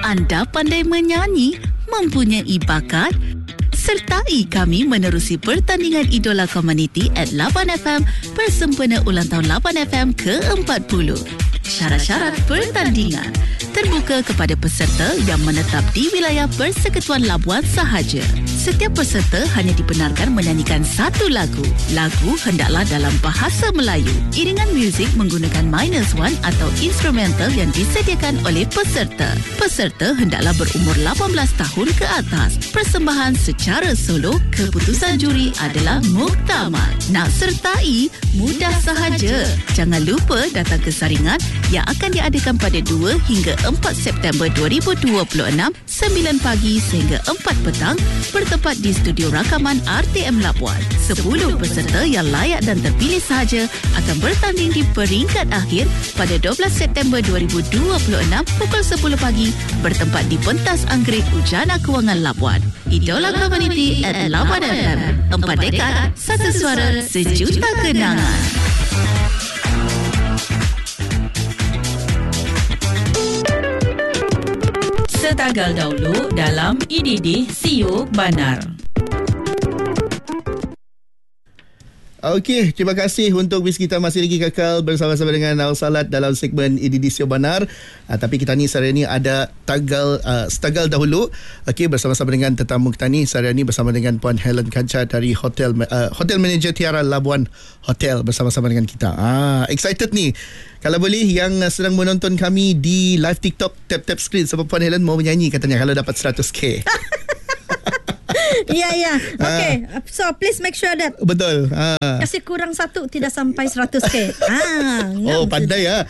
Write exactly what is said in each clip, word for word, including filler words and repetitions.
Anda pandai menyanyi, mempunyai bakat? Sertai kami menerusi pertandingan Idola Community at lapan F M bersempena ulang tahun lapan F M ke empat puluh. Syarat-syarat pertandingan terbuka kepada peserta yang menetap di wilayah Persekutuan Labuan sahaja. Setiap peserta hanya dibenarkan menyanyikan satu lagu. Lagu hendaklah dalam bahasa Melayu. Iringan muzik menggunakan minus one atau instrumental yang disediakan oleh peserta. Peserta hendaklah berumur lapan belas tahun ke atas. Persembahan secara solo, keputusan juri adalah muktamad. Nak sertai, mudah sahaja. Jangan lupa datang ke saringan yang akan diadakan pada dua hingga empat September dua ribu dua puluh enam, sembilan pagi sehingga empat petang, bertempat di studio rakaman R T M Labuan. sepuluh peserta yang layak dan terpilih sahaja akan bertanding di peringkat akhir pada dua belas September dua ribu dua puluh enam pukul sepuluh pagi, bertempat di pentas Anggerik Ujana Kewangan Labuan. Idola Community at Labuan F M. Empat dekad, satu suara, sejuta kenangan. Setagal dahulu dalam I D D Siu Banar. Okey, terima kasih untuk bis kita masih lagi kekal bersama-sama dengan Al Salat dalam segmen I D D Siu Banar. Uh, tapi kita ni sehari ni ada tagal uh, setagal dahulu. Okey, bersama-sama dengan tetamu kita ni sehari ni bersama dengan Puan Helen Kancha dari Hotel uh, Hotel Manager Tiara Labuan Hotel bersama-sama dengan kita. Ah, excited ni. Kalau boleh yang sedang menonton kami di live TikTok, tap-tap screen sebab Puan Helen mau menyanyi katanya kalau dapat seratus K. Ya, ya. Okay. Uh, so, please make sure that. Betul. Uh. Kasih kurang satu, tidak sampai seratus K. Ah, oh, pandai ya.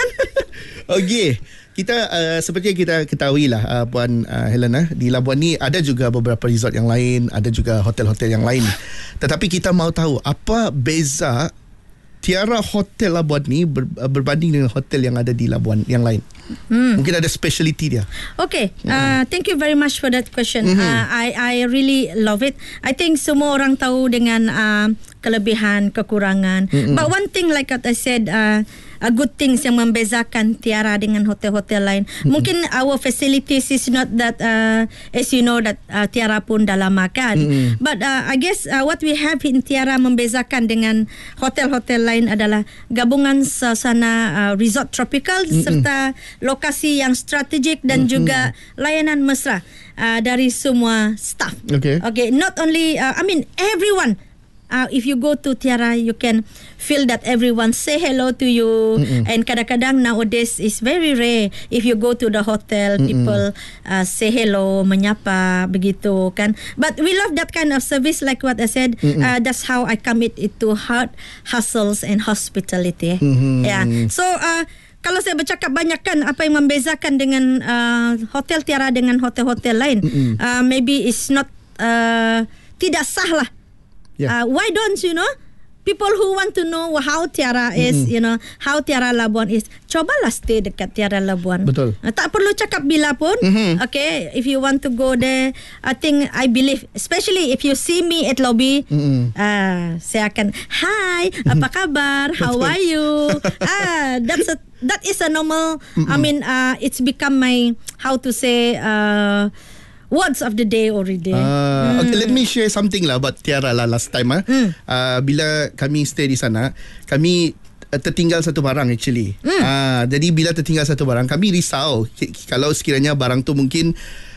Okey. Kita uh, seperti yang kita ketahui lah uh, Puan uh, Helen, uh, di Labuan ni ada juga beberapa resort yang lain, ada juga hotel-hotel yang lain. Tetapi kita mau tahu apa beza Tiara Hotel Labuan ni ber, berbanding dengan hotel yang ada di Labuan yang lain. Hmm. Mungkin ada speciality dia. Okay, uh, thank you very much for that question. Mm-hmm. Uh, I I really love it. I think semua orang tahu dengan uh, kelebihan, kekurangan. Mm-hmm. But one thing like what I said, uh, uh, good things yang membezakan Tiara dengan hotel-hotel lain. Mm-hmm. Mungkin our facilities is not that, uh, as you know, that uh, Tiara pun dah lama kan. Mm-hmm. But uh, I guess uh, what we have in Tiara membezakan dengan hotel-hotel lain adalah gabungan suasana uh, resort tropical, mm-hmm, serta lokasi yang strategik dan mm-hmm, juga layanan mesra uh, dari semua staff. Okay. Okay. Not only, uh, I mean, everyone. Uh, if you go to Tiara, you can feel that everyone say hello to you. Mm-mm. And kadang-kadang nowadays is very rare. If you go to the hotel, Mm-mm, people uh, say hello, menyapa, begitu kan. But we love that kind of service, like what I said. Uh, that's how I commit it to heart, hustles and hospitality. Mm-hmm. Yeah. So, uh, kalau saya bercakap banyak kan apa yang membezakan dengan uh, Hotel Tiara dengan hotel-hotel lain, uh, maybe it's not uh, tidak sah lah. Yeah. Uh, why don't you know people who want to know how Tiara is, mm-hmm, you know, how Tiara Labuan is, cobalah stay dekat Tiara Labuan. Betul. Uh, tak perlu cakap bila pun. Mm-hmm. Okay, if you want to go there, I think I believe, especially if you see me at lobby, mm-hmm, uh, saya akan, hi, apa kabar? How are you? ah, that's a that is a normal. Mm-hmm. I mean, uh, it's become my, how to say, uh, words of the day already. Uh, mm. Okay, let me share something lah about Tiara lah last time. Ah, mm. uh, bila kami stay di sana, kami uh, tertinggal satu barang actually. Mm. Uh, jadi bila tertinggal satu barang, kami risau kalau sekiranya barang tu mungkin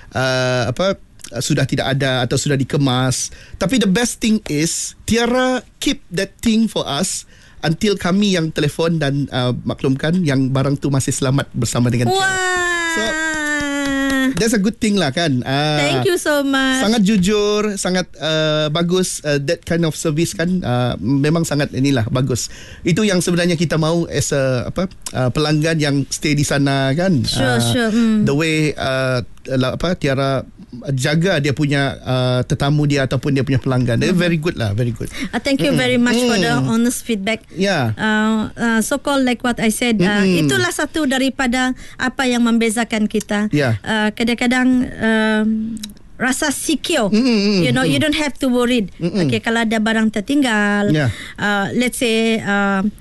uh, apa uh, sudah tidak ada atau sudah dikemas. Tapi the best thing is Tiara keep that thing for us until kami yang telefon dan uh, maklumkan yang barang tu masih selamat bersama dengan Tiara. Wow. So that's a good thing lah kan. Uh, Thank you so much. Sangat jujur, sangat uh, bagus, uh, that kind of service kan. Uh, memang sangat inilah bagus. Itu yang sebenarnya kita mahu as a apa uh, pelanggan yang stay di sana kan. Sure, uh, sure. Hmm. The way uh, apa Tiara jaga dia punya uh, tetamu dia ataupun dia punya pelanggan. Mm-hmm. Very good lah, very good. Uh, thank you mm-hmm. very much mm-hmm. for the honest feedback. Yeah. Uh, uh, so called like what I said, uh, mm-hmm. itulah satu daripada apa yang membezakan kita. Yeah. Uh, kadang-kadang uh, rasa secure. Mm-hmm. You know, you don't have to worry. Mm-hmm. Okay, kalau ada barang tertinggal, yeah. uh, let's say uh,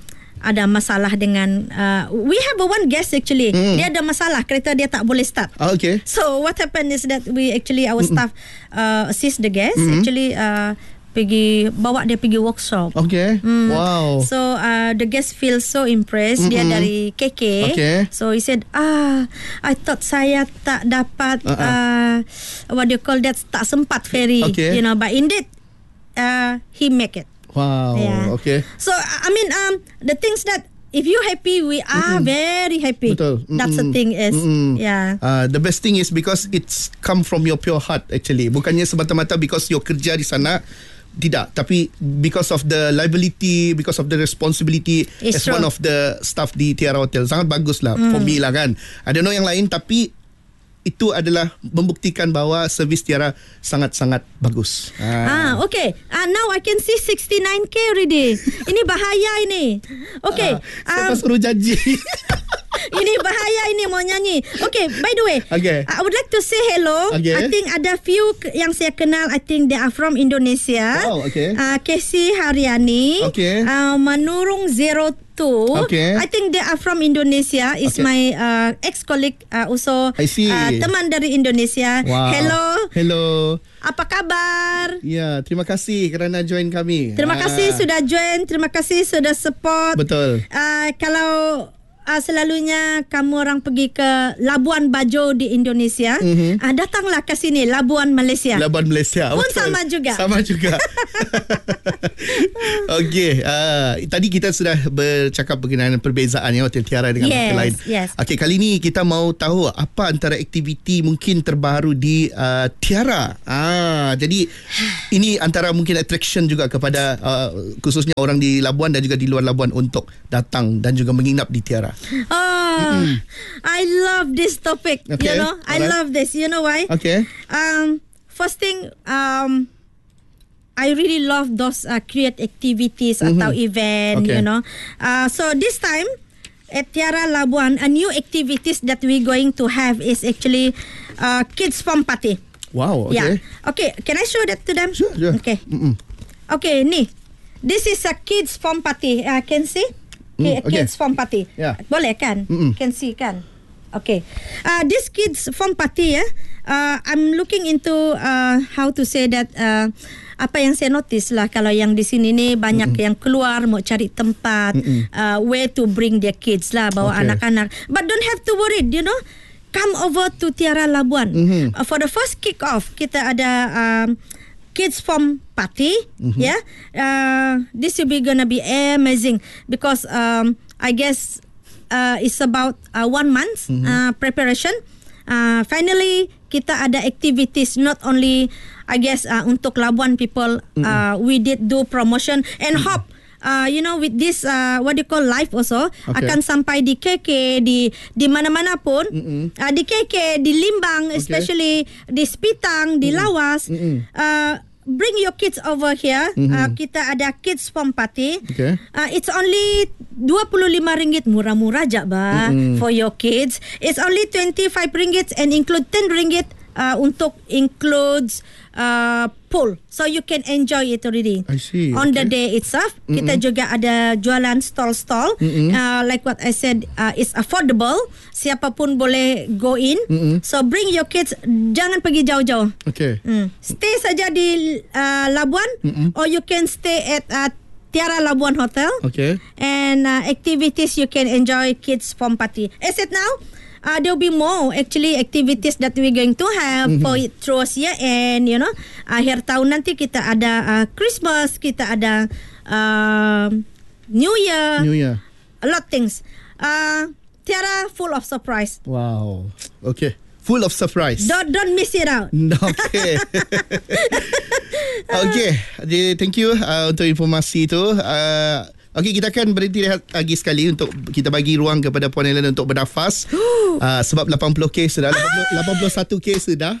ada masalah dengan uh, we have a one guest actually. Mm. Dia ada masalah, kereta dia tak boleh start. Oh, okay. So what happened is that we actually our staff uh, assist the guest mm-hmm. actually uh, pergi bawa dia pergi workshop. Okay. Mm. Wow. So uh, the guest feels so impressed. Mm-hmm. Dia dari K K. Okay. So he said, ah, I thought saya tak dapat uh-uh. uh, what do you call that, tak sempat ferry. Okay. You know, but indeed uh, he make it. Wow. Yeah. Okay. So I mean um the things that if you happy, we are mm-mm. very happy. Betul. Mm-mm. That's the thing is, Mm-mm. yeah. Uh, the best thing is because it's come from your pure heart actually. Bukannya semata-mata because you kerja di sana. Tidak, tapi because of the liability, because of the responsibility it's as true. one of the staff di Tiara Hotel. Sangat bagus lah mm. for me lah kan. I don't know yang lain, tapi itu adalah membuktikan bahawa servis Tiara sangat-sangat bagus. Ah, ah okay. Ah, now I can see sixty-nine K already. Ini bahaya ini. Okay. Ah, saya um, suruh janji. Ini bahaya ini mau nyanyi. Okay, by the way, okay. I would like to say hello. Okay. I think ada few yang saya kenal. I think they are from Indonesia. Oh, okay. Uh, Casey Haryani. Okay. Uh, Manurung Zero Two. Okay. I think they are from Indonesia. Is okay. my uh, ex-colleague uh, also. I see. Uh, teman dari Indonesia. Wow. Hello. Hello. Apa kabar? Ya, terima kasih kerana join kami. Terima ah. kasih sudah join. Terima kasih sudah support. Betul. Uh, kalau Uh, selalunya kamu orang pergi ke Labuan Bajo di Indonesia, mm-hmm. uh, datanglah ke sini, Labuan Malaysia. Labuan Malaysia. Pun betul. sama juga. Sama juga. Okey, uh, tadi kita sudah bercakap berkenaan perbezaan ya Hotel Tiara dengan yes, hotel lain. Yes. Okey, kali ni kita mau tahu apa antara aktiviti mungkin terbaru di uh, Tiara. Ah, jadi ini antara mungkin attraction juga kepada uh, khususnya orang di Labuan dan juga di luar Labuan untuk datang dan juga menginap di Tiara. Oh, mm-hmm. I love this topic. Okay. You know, I Alright. love this. You know why? Okay. Um, first thing, um, I really love those uh, create activities mm-hmm. atau event. Okay. You know, uh, so this time at Tiara Labuan, a new activities that we going to have is actually uh, kids farm party. Wow. Okay. Yeah. Okay. Can I show that to them? Sure. Sure. Okay. Mm-mm. Okay. Ni, this is a kids farm party. Uh, can see? Okay, Mm, okay. kids farm party. Yeah. Boleh kan? Mm-mm. Can see kan? Okay. Uh, this kids farm party ya. Uh, I'm looking into uh, how to say that. Uh, apa yang saya notice lah kalau yang di sini ni banyak Mm-mm. yang keluar mau cari tempat, uh, where to bring their kids lah, bawa Okay. anak-anak. But don't have to worry, you know. Come over to Tiara Labuan. Mm-hmm. Uh, for the first kick off, kita ada um, kids farm party, mm-hmm. yeah. Uh, this will be gonna be amazing because um, I guess uh, it's about uh, one month mm-hmm. uh, preparation. Uh, finally, kita ada activities not only I guess uh, untuk Labuan people. Mm-hmm. Uh, we did do promotion and mm-hmm. hope. Uh, you know, with this uh, what do you call live also okay. akan sampai di K K, di di mana-mana pun, mm-hmm. uh, di K K, di Limbang, okay. especially di Sepitang, di mm-hmm. Lawas. Mm-hmm. Uh, bring your kids over here. Mm-hmm. Uh, kita ada kids farm party. Okay. Uh, it's only dua puluh lima ringgit, murah-murah aja ba mm-hmm. for your kids. It's only twenty-five ringgit and include ten ringgit uh, untuk includes uh, pool. So you can enjoy it already. I see. On okay. the day itself, mm-hmm. kita juga ada jualan stall-stall. Mm-hmm. Uh, like what I said, uh, it's affordable. Siapapun boleh go in. Mm-hmm. So bring your kids. Jangan pergi jauh-jauh. Okay. Mm. Stay saja di uh, Labuan, mm-hmm. or you can stay at uh, Tiara Labuan Hotel. Okay. And uh, activities you can enjoy kids farm party. As it now, uh, there will be more actually activities that we're going to have mm-hmm. for it through year end, you know. Akhir tahun nanti kita ada uh, Christmas, kita ada uh, New Year. New Year. A lot things. Uh, Tiara full of surprise. Wow. Okay. Full of surprise. Don't don't miss it out. Okay. Okay. Jadi, thank you uh, untuk informasi itu. Uh, Okey, kita akan berhenti rehat lagi sekali untuk kita bagi ruang kepada Puan Helen untuk bernafas. uh, sebab lapan puluh K sudah, lapan puluh satu K sudah.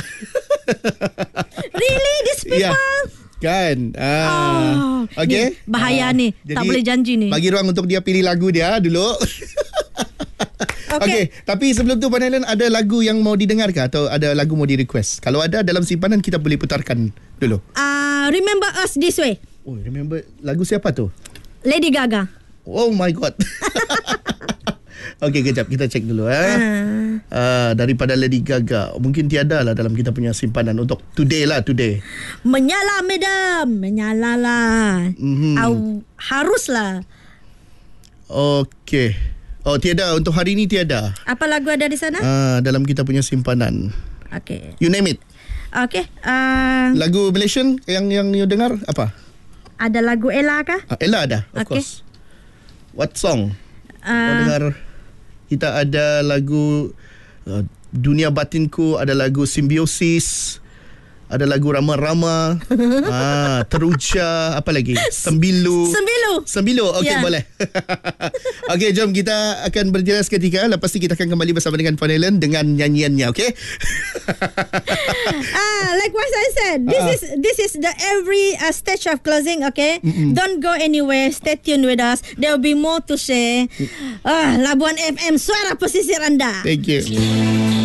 Really? These people? Yeah. Kan. Uh, oh, okay. Ni, bahaya uh, ni. Tak boleh janji ni. Bagi ruang untuk dia pilih lagu dia dulu. Okey, okay, tapi sebelum tu Puan Helen, ada lagu yang mau didengarkan atau ada lagu mau di-request? Kalau ada dalam simpanan, kita boleh putarkan dulu. Uh, remember Us This Way. Oh, remember lagu siapa tu? Lady Gaga. Oh my god. Okey, kejap kita cek dulu eh. Uh. Uh, daripada Lady Gaga. Mungkin tiada lah dalam kita punya simpanan untuk today lah, today. Menyala madam, menyala lah. Mm-hmm. Aw, haruslah. Okey. Oh, tiada untuk hari ni tiada. Apa lagu ada di sana? Uh, dalam kita punya simpanan. Okey. You name it. Okey. Uh, lagu Malaysian yang yang you dengar apa? Ada lagu Ella kah? Uh, Ella ada, of okay. course. What song? Uh, Kau dengar? Kita ada lagu uh, Dunia Batinku, ada lagu Simbiosis, ada lagu Rama-Rama, ah, Teruja, apa lagi? Sembilu. Sembilu. Sembilu, okey yeah. boleh. Okey, jom kita akan berjelas seketika. Lepas ni kita akan kembali bersama dengan Puan Helen dengan nyanyiannya, okey? Ah, like what I said, this uh-huh. is this is the every uh, stage of closing, okay? Mm-mm. Don't go anywhere, stay tuned with us. There will be more to share. Ah, Labuan F M, suara pesisir anda. Thank you.